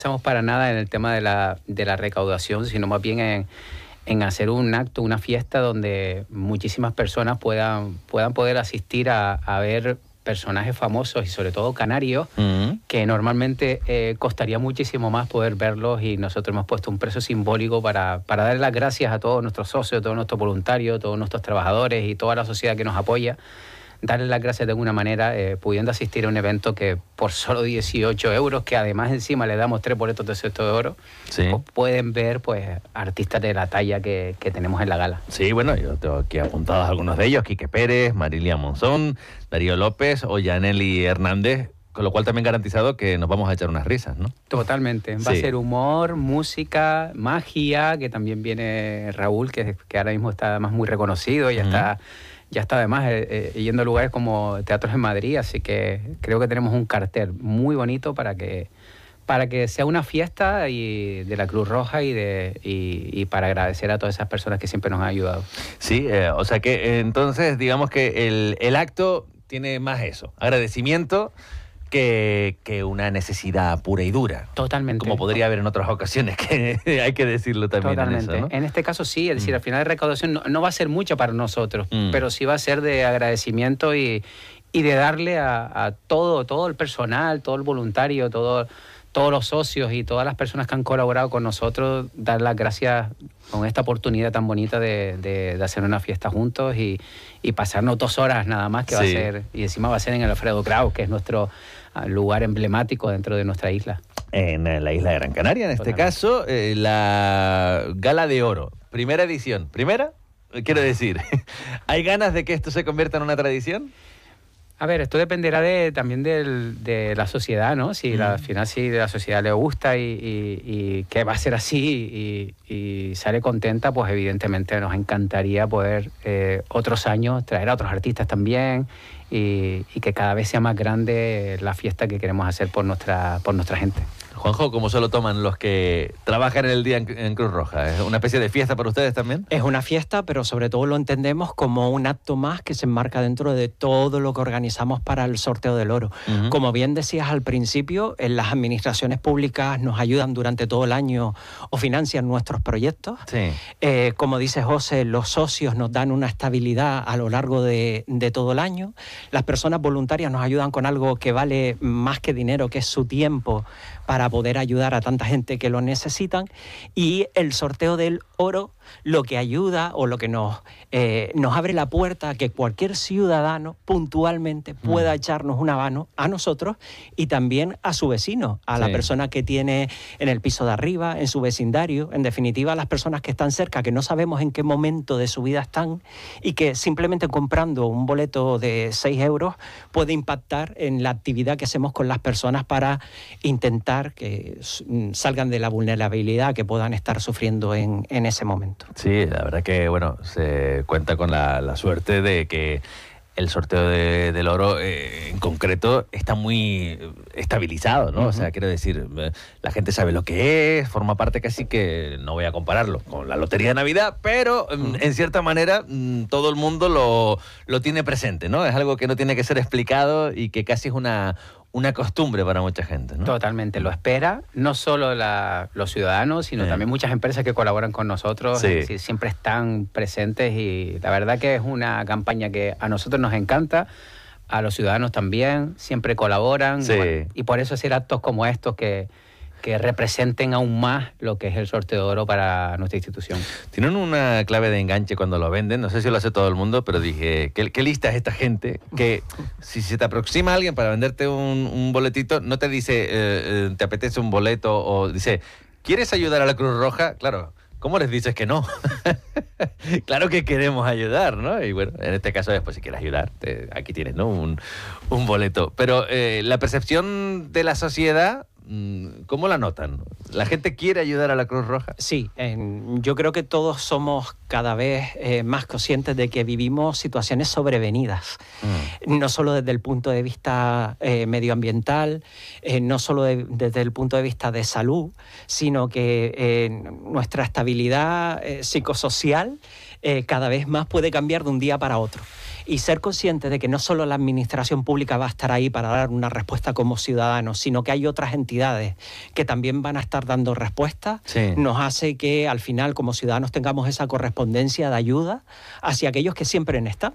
pensamos para nada en el tema de la recaudación, sino más bien en hacer un acto, una fiesta donde muchísimas personas puedan poder asistir a ver personajes famosos y sobre todo canarios, que normalmente costaría muchísimo más poder verlos, y nosotros hemos puesto un precio simbólico para darle las gracias a todos nuestros socios, a todos nuestros voluntarios, a todos nuestros trabajadores y toda la sociedad que nos apoya. Darles las gracias de alguna manera, pudiendo asistir a un evento que por solo 18 euros, que además encima le damos 3 boletos de cesto de oro, Sí. pues pueden ver pues artistas de la talla que tenemos en la gala. Sí, bueno, yo tengo aquí apuntados algunos de ellos: Quique Pérez, Marilia Monzón, Darío López o Yaneli Hernández, con lo cual también garantizado que nos vamos a echar unas risas, ¿no? Totalmente. Va a ser humor, música, magia, que también viene Raúl, que ahora mismo está además muy reconocido, ya está además yendo a lugares como teatros en Madrid, así que creo que tenemos un cartel muy bonito para que sea una fiesta de la Cruz Roja y para agradecer a todas esas personas que siempre nos han ayudado. Sí, o sea que entonces digamos que el acto tiene más eso, agradecimiento, que una necesidad pura y dura. Totalmente. Como podría haber en otras ocasiones, que hay que decirlo también. Totalmente. En eso, ¿no? En este caso sí, es decir, al final la recaudación no va a ser mucha para nosotros, pero sí va a ser de agradecimiento y de darle a todo el personal, todo el voluntario, todos los socios y todas las personas que han colaborado con nosotros, dar las gracias con esta oportunidad tan bonita de hacer una fiesta juntos y pasarnos 2 horas nada más, que va a ser, y encima va a ser en el Alfredo Kraus, que es nuestro lugar emblemático dentro de nuestra isla. En la isla de Gran Canaria, en este caso, la Gala de Oro, primera edición. ¿Primera? Quiero decir, ¿hay ganas de que esto se convierta en una tradición? A ver, esto dependerá también de la sociedad, ¿no? Si al final si la sociedad le gusta y que va a ser así y sale contenta, pues evidentemente nos encantaría poder otros años traer a otros artistas también y que cada vez sea más grande la fiesta que queremos hacer por nuestra gente. Juanjo, ¿cómo se lo toman los que trabajan el día en Cruz Roja? ¿Es una especie de fiesta para ustedes también? Es una fiesta, pero sobre todo lo entendemos como un acto más que se enmarca dentro de todo lo que organizamos para el sorteo del oro. Como bien decías al principio, en las administraciones públicas nos ayudan durante todo el año o financian nuestros proyectos. Sí. Como dice José, los socios nos dan una estabilidad a lo largo de todo el año. Las personas voluntarias nos ayudan con algo que vale más que dinero, que es su tiempo, para poder ayudar a tanta gente que lo necesitan. Y el sorteo del oro lo que ayuda o lo que nos abre la puerta a que cualquier ciudadano puntualmente pueda echarnos una mano a nosotros y también a su vecino, a la persona que tiene en el piso de arriba, en su vecindario, en definitiva a las personas que están cerca, que no sabemos en qué momento de su vida están y que simplemente comprando un boleto de 6 euros puede impactar en la actividad que hacemos con las personas para intentar que salgan de la vulnerabilidad que puedan estar sufriendo en ese momento. Sí, la verdad que, bueno, se cuenta con la suerte de que el sorteo del oro en concreto está muy estabilizado, ¿no? O sea, quiero decir, la gente sabe lo que es, forma parte casi que, no voy a compararlo con la Lotería de Navidad, pero en cierta manera todo el mundo lo tiene presente, ¿no? Es algo que no tiene que ser explicado y que casi es una costumbre para mucha gente, ¿no? Totalmente, lo espera, no solo los ciudadanos, sino también muchas empresas que colaboran con nosotros, Sí. es decir, siempre están presentes y la verdad que es una campaña que a nosotros nos encanta, a los ciudadanos también, siempre colaboran, Sí. y por eso hacer actos como estos que representen aún más lo que es el sorteo de oro para nuestra institución. Tienen una clave de enganche cuando lo venden, no sé si lo hace todo el mundo, pero dije, ¿qué lista es esta gente? Que si se te aproxima alguien para venderte un boletito, no te dice, ¿te apetece un boleto? O dice, ¿quieres ayudar a la Cruz Roja? Claro, ¿cómo les dices que no? Claro que queremos ayudar, ¿no? Y bueno, en este caso después si quieres ayudar, aquí tienes, ¿no? Un boleto. Pero la percepción de la sociedad, ¿cómo la notan? ¿La gente quiere ayudar a la Cruz Roja? Sí, yo creo que todos somos cada vez más conscientes de que vivimos situaciones sobrevenidas, no solo desde el punto de vista medioambiental, no solo desde el punto de vista de salud, sino que nuestra estabilidad psicosocial cada vez más puede cambiar de un día para otro. y ser consciente de que no solo la administración pública va a estar ahí para dar una respuesta como ciudadanos, sino que hay otras entidades que también van a estar dando respuestas, nos hace que al final como ciudadanos tengamos esa correspondencia de ayuda hacia aquellos que siempre están.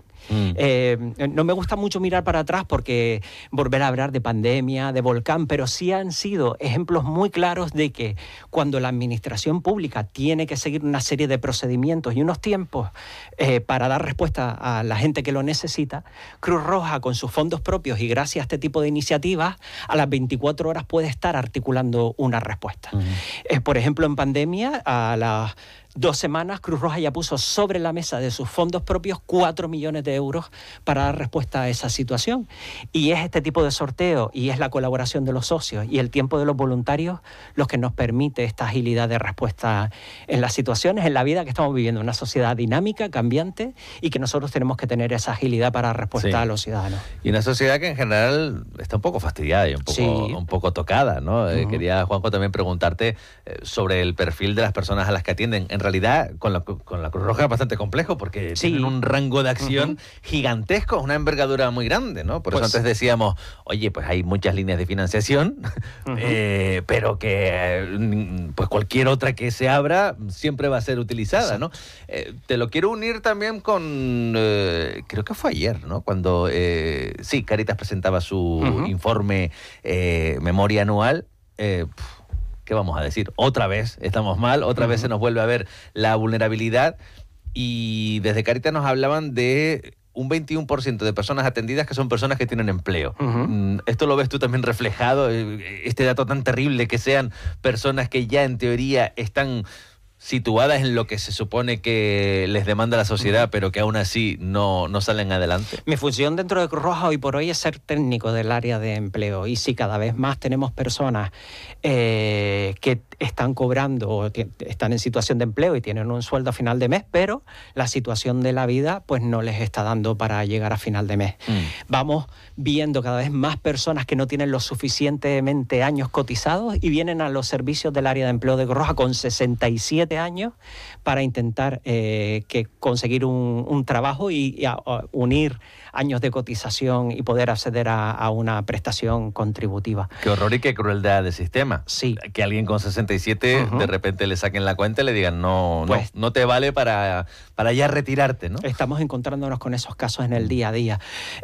No me gusta mucho mirar para atrás porque volver a hablar de pandemia, de volcán, pero sí han sido ejemplos muy claros de que cuando la administración pública tiene que seguir una serie de procedimientos y unos tiempos para dar respuesta a la gente que lo necesita, Cruz Roja con sus fondos propios y gracias a este tipo de iniciativas a las 24 horas puede estar articulando una respuesta. Por ejemplo, en pandemia, a las 2 semanas, Cruz Roja ya puso sobre la mesa de sus fondos propios 4 millones de euros para dar respuesta a esa situación. Y es este tipo de sorteo y es la colaboración de los socios y el tiempo de los voluntarios los que nos permite esta agilidad de respuesta en las situaciones, en la vida que estamos viviendo, una sociedad dinámica, cambiante, y que nosotros tenemos que tener esa agilidad para dar respuesta a los ciudadanos. Y una sociedad que en general está un poco fastidiada y un poco tocada, ¿no? Quería, Juanjo, también preguntarte sobre el perfil de las personas a las que atienden. En realidad, con la Cruz Roja es bastante complejo porque tienen un rango de acción gigantesco, una envergadura muy grande, ¿no? Por eso antes decíamos, oye, pues hay muchas líneas de financiación, pero que pues cualquier otra que se abra siempre va a ser utilizada, ¿no? Te lo quiero unir también con, creo que fue ayer, ¿no? Cuando, Cáritas presentaba su informe memoria anual. ¿Qué vamos a decir? Otra vez estamos mal, otra vez se nos vuelve a ver la vulnerabilidad y desde Cáritas nos hablaban de un 21% de personas atendidas que son personas que tienen empleo. ¿Esto lo ves tú también reflejado? Este dato tan terrible que sean personas que ya en teoría están situadas en lo que se supone que les demanda la sociedad, pero que aún así no salen adelante. Mi función dentro de Cruz Roja hoy por hoy es ser técnico del área de empleo. Y sí, cada vez más tenemos personas que están cobrando o están en situación de empleo y tienen un sueldo a final de mes, pero la situación de la vida pues no les está dando para llegar a final de mes. Vamos viendo cada vez más personas que no tienen lo suficientemente años cotizados y vienen a los servicios del área de empleo de Cruz Roja con 67 años para intentar conseguir un trabajo y unir años de cotización y poder acceder a una prestación contributiva. Qué horror y qué crueldad de sistema. Sí. Que alguien con 67 de repente le saquen la cuenta y le digan no te vale para ya retirarte, ¿no? Estamos encontrándonos con esos casos en el día a día.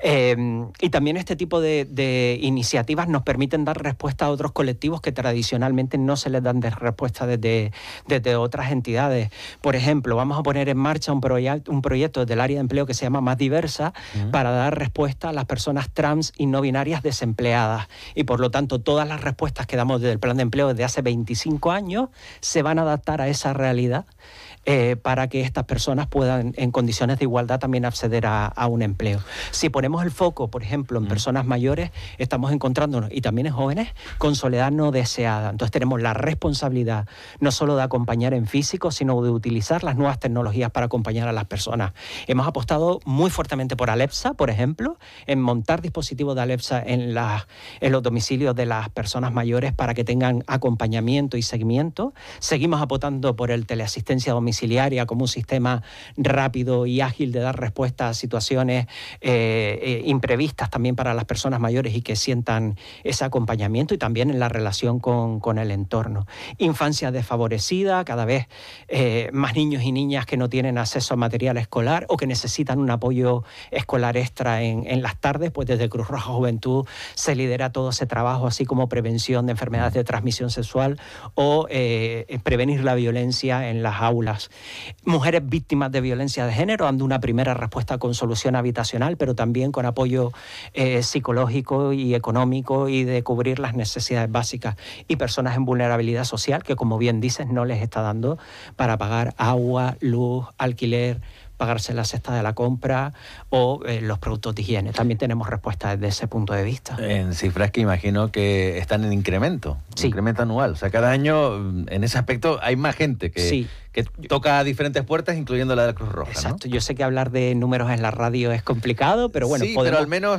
Y también este tipo de iniciativas nos permiten dar respuesta a otros colectivos que tradicionalmente no se les dan de respuesta desde otras entidades. Por ejemplo, vamos a poner en marcha un proyecto del área de empleo que se llama Más Diversa para dar respuesta a las personas trans y no binarias desempleadas. Y por lo tanto, todas las respuestas que damos desde el plan de empleo desde hace 25 años se van a adaptar a esa realidad para que estas personas puedan en condiciones de igualdad también acceder a un empleo. Si ponemos el foco, por ejemplo, en personas mayores, estamos encontrándonos, y también en jóvenes, con soledad no deseada. Entonces tenemos la responsabilidad no solo de acompañar en físico, sino de utilizar las nuevas tecnologías para acompañar a las personas. Hemos apostado muy fuertemente por Alepsa, por ejemplo, en montar dispositivos de Alepsa en los domicilios de las personas mayores para que tengan acompañamiento y seguimiento. Seguimos apostando por el teleasistencia domiciliaria como un sistema rápido y ágil de dar respuesta a situaciones imprevistas también para las personas mayores y que sientan ese acompañamiento, y también en la relación con el entorno. Infancia desfavorecida, cada vez más niños y niñas que no tienen acceso a material escolar o que necesitan un apoyo escolar extra en las tardes, pues desde Cruz Roja Juventud se lidera todo ese trabajo, así como prevención de enfermedades de transmisión sexual o prevenir la violencia en las aulas. Mujeres víctimas de violencia de género, dando una primera respuesta con solución habitacional, pero también con apoyo psicológico y económico y de cubrir las necesidades básicas. Y personas en vulnerabilidad social, que como bien dices, no les está dando para pagar agua, luz, alquiler, pagarse la cesta de la compra o los productos de higiene. También tenemos respuestas desde ese punto de vista. En cifras que imagino que están en incremento, incremento anual. O sea, cada año en ese aspecto hay más gente que toca diferentes puertas, incluyendo la de la Cruz Roja. Exacto. ¿no? Yo sé que hablar de números en la radio es complicado, pero bueno, sí, pero al menos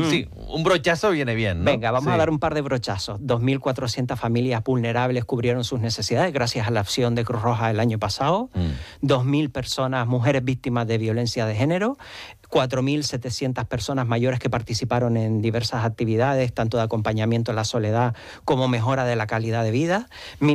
un brochazo viene bien, ¿no? Venga, vamos a dar un par de brochazos. 2.400 familias vulnerables cubrieron sus necesidades gracias a la acción de Cruz Roja el año pasado. 2.000 personas, mujeres víctimas de violencia de género, 4.700 personas mayores que participaron en diversas actividades, tanto de acompañamiento en la soledad como mejora de la calidad de vida.